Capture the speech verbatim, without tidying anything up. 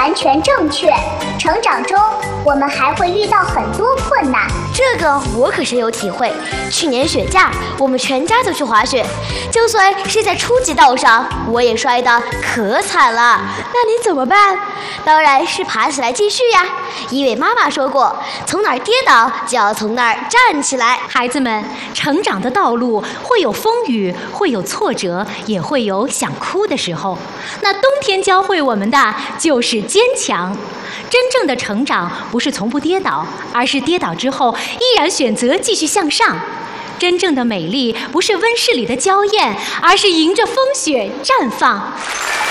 完全正确。成长中，我们还会遇到很多困难。 这个我可深有体会。去年雪假，我们全家都去滑雪，就算是在初级道上，我也摔得可惨了。那你怎么办？当然是爬起来继续呀。因为妈妈说过，从哪儿跌倒就要从那儿站起来。 孩子们，成长的道路会有风雨，会有挫折，也会有想哭的时候。那冬天教会我们的就是坚强。真正的成长不是从不跌倒，而是跌倒之后依然选择继续向上。真正的美丽不是温室里的娇艳，而是迎着风雪绽放。